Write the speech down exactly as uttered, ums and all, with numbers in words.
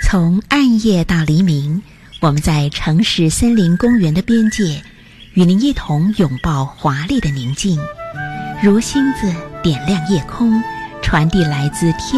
从暗夜到黎明，我们在城市森林公园的边界，与您一同拥抱华丽的宁静，如星子点亮夜空，传递来自天